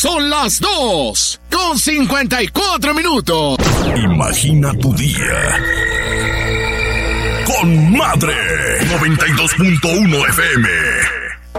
Son las 2:54. Imagina tu día con Madre 92.1 FM.